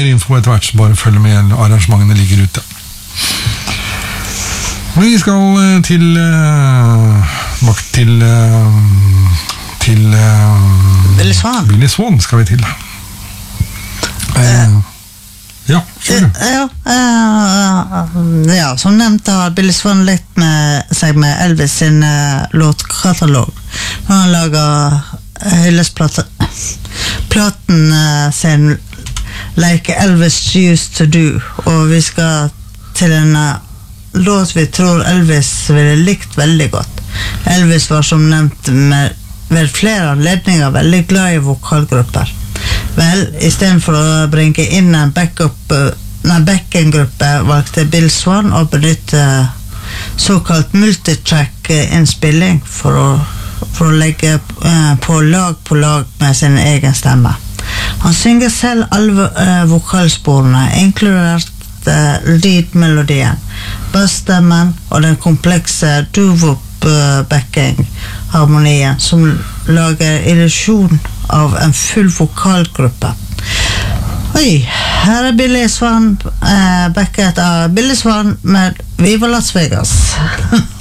mer info etter hvert, så bare følg med, arrangementene ligger ute. Vi skal til Billy Swan skal vi til. Som nevnt har Billy Swan lekt med seg med Elvis sin låtkatalog. Han har laget hyllesplaten sin Like Elvis Used to Do, og vi skal til en låt vi tror Elvis ville likt veldig godt. Elvis var som nevnt ved flere anledninger veldig glad i vokalgrupper. Vel, i stedet for å bringe inn en backend-gruppe valgte Bill Swan å benytte såkalt multitrack-innspilling for å legge på lag med sin egen stemme. Han synger selv alle vokalsporene, inkludert lead-melodien, bassstemmen og den komplekse doo-wop-backing-harmonien som lager illusjon av en full vokalgruppe. Oi, her Billy Swan, backet av Billy Swan med Viva Las Vegas.